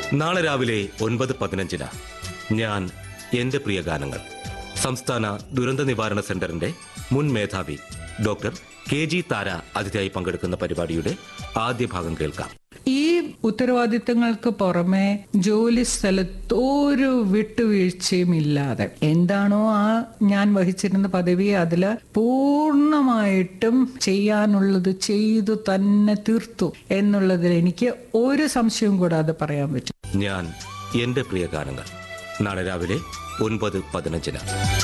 നാളെ രാവിലെ 9:15 ഞാൻ എന്റെ പ്രിയ ഗാനങ്ങൾ സംസ്ഥാന ദുരന്ത നിവാരണ സെന്ററിന്റെ മുൻ മേധാവി ഡോക്ടർ KG താര അതിഥിയായി പങ്കെടുക്കുന്ന പരിപാടിയുടെ ആദ്യ ഭാഗം കേൾക്കാം. ഈ ഉത്തരവാദിത്തങ്ങൾക്ക് പുറമെ ജോലി സ്ഥലത്ത് ഒരു വിട്ടുവീഴ്ചയും ഇല്ലാതെ എന്താണോ ഞാൻ വഹിച്ചിരുന്ന പദവി അതില് പൂർണ്ണമായിട്ടും ചെയ്യാനുള്ളത് ചെയ്തു തന്നെ തീർത്തു എന്നുള്ളതിൽ എനിക്ക് ഒരു സംശയവും കൂടാതെ പറയാൻ പറ്റും. ഞാൻ എന്റെ പ്രിയ ഗാനങ്ങൾ നാളെ രാവിലെ 9:15.